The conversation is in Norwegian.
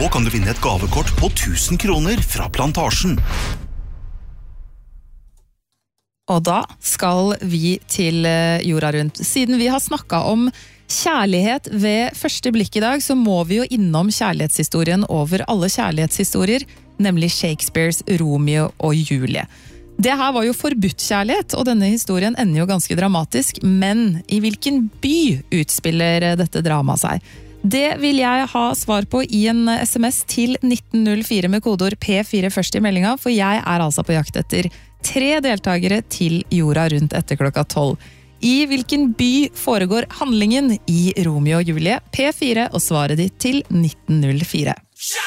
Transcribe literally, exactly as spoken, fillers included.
Nå kan du vinne et gavekort på tusen kroner fra Plantasjen. Og da skal vi til jorda rundt. Siden vi har snakket om kjærlighet ved første blikk i dag, så må vi jo innom kjærlighetshistorien over alle kjærlighetshistorier, nemlig Shakespeares Romeo og Julie. Det her var jo forbudt kjærlighet, og denne historien ender jo ganske dramatisk, men i hvilken by utspiller dette drama seg? Det vil jeg ha svar på i en sms til nitten null fire med kodeord P fire først i meldinga, for jeg er altså på jakt etter tre deltagere til jorda rundt etter klokka tolv. I hvilken by foregår handlingen i Romeo og Julie? P fire og svaret ditt til nitten null fire.